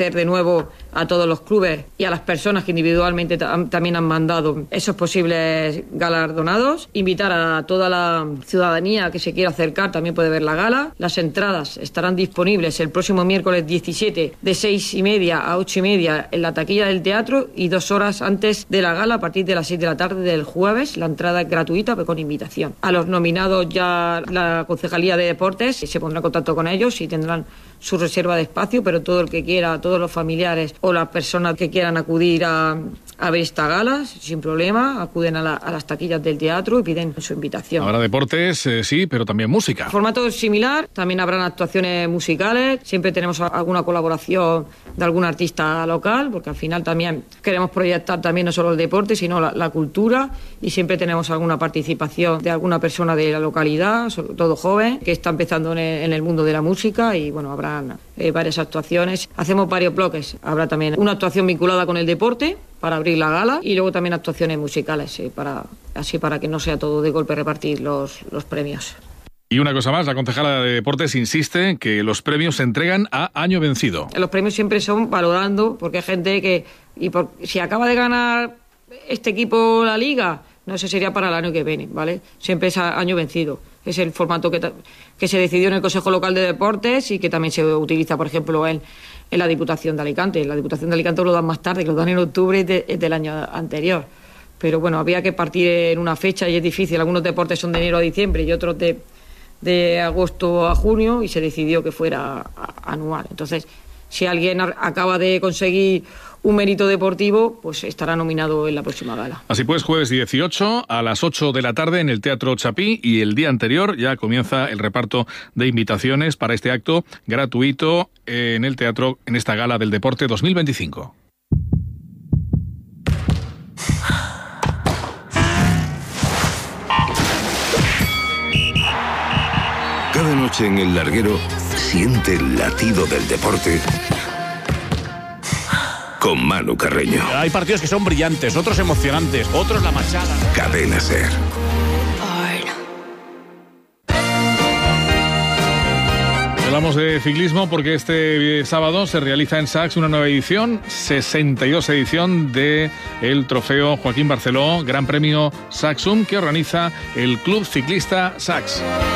agradecer de nuevo a todos los clubes y a las personas que individualmente también han mandado esos posibles galardonados. Invitar a toda la ciudadanía que se quiera acercar, también puede ver la gala. Las entradas estarán disponibles el próximo miércoles 17 de 6:30 a 8:30 en la taquilla del teatro y 2 horas antes de la gala, a partir de las 6 de la tarde del jueves. La entrada es gratuita, pero con invitación. A los nominados ya la Concejalía de Deportes se pondrá en contacto con ellos y tendrán su reserva de espacio, pero todo el que quiera, todos los familiares o las personas que quieran acudir a ver esta gala, sin problema, acuden a las taquillas del teatro y piden su invitación. Habrá deportes, sí, pero también música. El formato es similar, también habrán actuaciones musicales, siempre tenemos alguna colaboración de algún artista local, porque al final también queremos proyectar también no solo el deporte, sino la cultura, y siempre tenemos alguna participación de alguna persona de la localidad, sobre todo joven, que está empezando en el mundo de la música, y bueno, habrá varias actuaciones. Hacemos varios bloques. Habrá también una actuación vinculada con el deporte para abrir la gala y luego también actuaciones musicales, para que no sea todo de golpe repartir los premios. Y una cosa más, la concejala de Deportes insiste en que los premios se entregan a año vencido. Los premios siempre son valorando, porque hay gente que... si acaba de ganar este equipo la liga, no, eso sería para el año que viene, ¿vale? Siempre es a año vencido. Es el formato que se decidió en el Consejo Local de Deportes y que también se utiliza, por ejemplo, en la Diputación de Alicante. La Diputación de Alicante lo dan más tarde, que lo dan en octubre del año anterior. Pero bueno, había que partir en una fecha y es difícil. Algunos deportes son de enero a diciembre y otros de agosto a junio, y se decidió que fuera anual. Entonces, si alguien acaba de conseguir un mérito deportivo, pues estará nominado en la próxima gala. Así pues, jueves 18 a las 8 de la tarde en el Teatro Chapí, y el día anterior ya comienza el reparto de invitaciones para este acto gratuito en el teatro, en esta gala del deporte 2025. Cada noche en El Larguero siente el latido del deporte con Manu Carreño. Hay partidos que son brillantes, otros emocionantes, otros la machada. Cadena SER. Hablamos de ciclismo porque este sábado se realiza en Sachs una nueva edición, 62 edición de el trofeo Joaquín Barceló, Gran Premio Saxum, que organiza el Club Ciclista Sachs.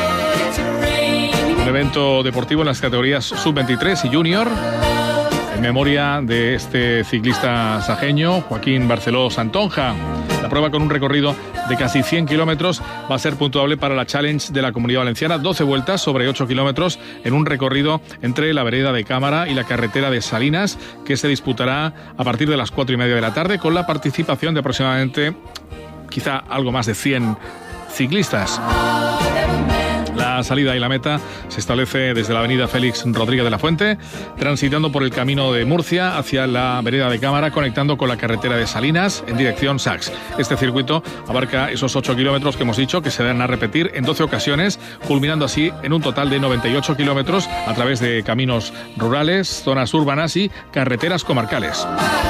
Un evento deportivo en las categorías sub-23 y junior, en memoria de este ciclista sajeño, Joaquín Barceló Santonja. La prueba, con un recorrido de casi 100 kilómetros, va a ser puntuable para la Challenge de la Comunidad Valenciana. 12 vueltas sobre 8 kilómetros en un recorrido entre la vereda de Cámara y la carretera de Salinas, que se disputará a partir de las 4:30 de la tarde, con la participación de aproximadamente, quizá algo más de 100 ciclistas. La salida y la meta se establece desde la avenida Félix Rodríguez de la Fuente, transitando por el camino de Murcia hacia la vereda de Cámara, conectando con la carretera de Salinas en dirección Sachs. Este circuito abarca esos 8 kilómetros que hemos dicho, que se dan a repetir en 12 ocasiones, culminando así en un total de 98 kilómetros a través de caminos rurales, zonas urbanas y carreteras comarcales.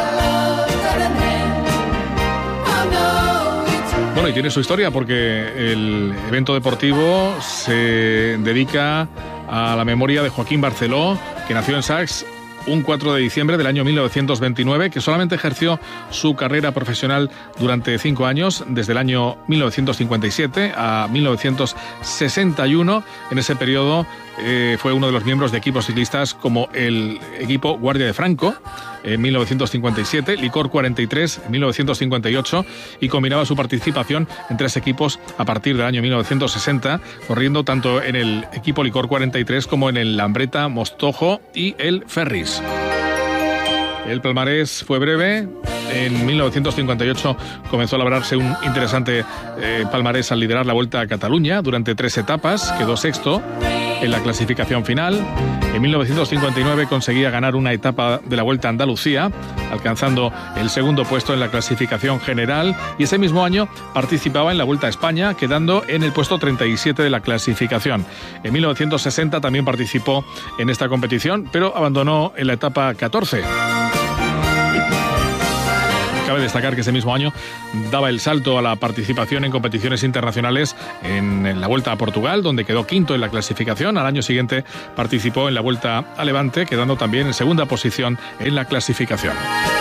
Bueno, y tiene su historia porque el evento deportivo se dedica a la memoria de Joaquín Barceló, que nació en Sachs un 4 de diciembre del año 1929, que solamente ejerció su carrera profesional durante 5 años, desde el año 1957 a 1961. En ese periodo fue uno de los miembros de equipos ciclistas como el equipo Guardia de Franco en 1957, Licor 43 en 1958, y combinaba su participación en 3 equipos a partir del año 1960, corriendo tanto en el equipo Licor 43 como en el Lambreta, Mostojo y el Ferris. El palmarés fue breve. En 1958 comenzó a labrarse un interesante palmarés al liderar la Vuelta a Cataluña durante 3 etapas. Quedó sexto en la clasificación final. En 1959 conseguía ganar una etapa de la Vuelta a Andalucía, alcanzando el segundo puesto en la clasificación general, y ese mismo año participaba en la Vuelta a España, quedando en el puesto 37 de la clasificación. En 1960 también participó en esta competición, pero abandonó en la etapa 14. Cabe destacar que ese mismo año daba el salto a la participación en competiciones internacionales en la Vuelta a Portugal, donde quedó quinto en la clasificación. Al año siguiente participó en la Vuelta a Levante, quedando también en segunda posición en la clasificación.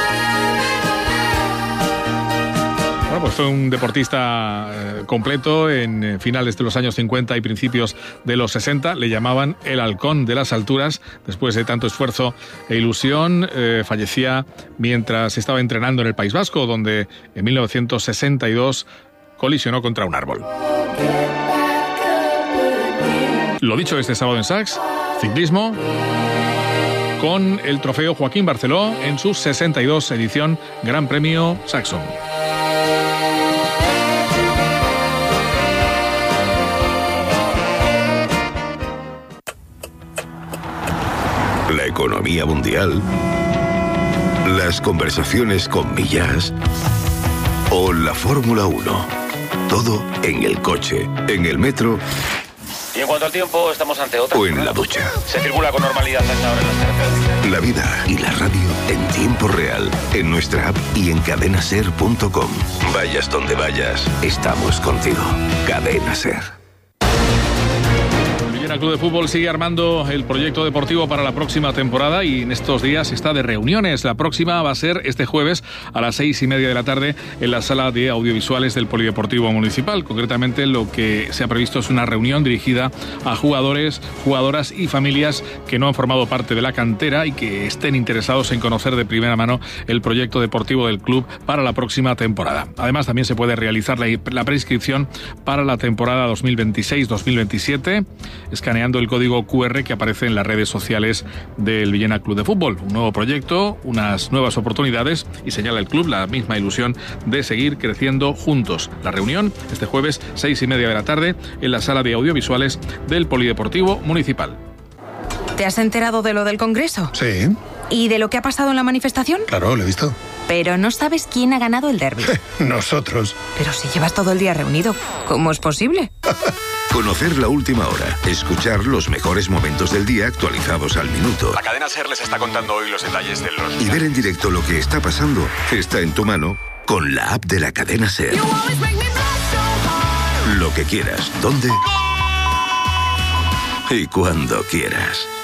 Bueno, pues fue un deportista completo en finales de los años 50 y principios de los 60. Le llamaban el halcón de las alturas. Después de tanto esfuerzo e ilusión, fallecía mientras estaba entrenando en el País Vasco, donde en 1962 colisionó contra un árbol. Lo dicho, este sábado en Sachs, ciclismo con el trofeo Joaquín Barceló en su 62 edición Gran Premio Saxon. La economía mundial, las conversaciones con Millás o la Fórmula 1. Todo en el coche, en el metro. Y en cuanto al tiempo, estamos ante otra. O en la ducha. Se circula con normalidad hasta ahora en las carreteras. La vida y la radio en tiempo real, en nuestra app y en cadenaser.com. Vayas donde vayas, estamos contigo. Cadena Ser. El Club de Fútbol sigue armando el proyecto deportivo para la próxima temporada y en estos días está de reuniones. La próxima va a ser este jueves a las 6:30 de la tarde en la sala de audiovisuales del Polideportivo Municipal. Concretamente, lo que se ha previsto es una reunión dirigida a jugadores, jugadoras y familias que no han formado parte de la cantera y que estén interesados en conocer de primera mano el proyecto deportivo del club para la próxima temporada. Además, también se puede realizar la preinscripción para la temporada 2026-2027. Escaneando el código QR que aparece en las redes sociales del Villena Club de Fútbol. Un nuevo proyecto, unas nuevas oportunidades y señala el club la misma ilusión de seguir creciendo juntos. La reunión este jueves 6:30 de la tarde en la sala de audiovisuales del Polideportivo Municipal. ¿Te has enterado de lo del Congreso? Sí. ¿Y de lo que ha pasado en la manifestación? Claro, lo he visto. Pero no sabes quién ha ganado el derbi. Nosotros. Pero si llevas todo el día reunido, ¿cómo es posible? Conocer la última hora, escuchar los mejores momentos del día actualizados al minuto. La cadena SER les está contando hoy los detalles de los... Y ver en directo lo que está pasando está en tu mano con la app de la cadena SER. Lo que quieras, dónde y cuando quieras.